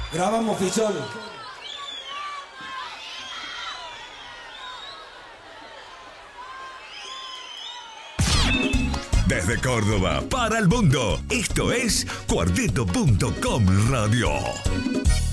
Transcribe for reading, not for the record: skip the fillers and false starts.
Grabamos Fisol. Desde Córdoba para el mundo, esto es Cuarteto.com Radio.